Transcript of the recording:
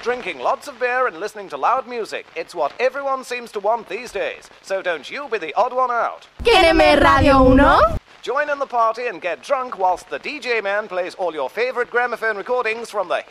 drinking lots of beer and listening to loud music. It's what everyone seems to want these days. So don't you be the odd one out. ¿Quiereme Radio 1? Join in the party and get drunk whilst the DJ man plays all your favorite gramophone recordings from the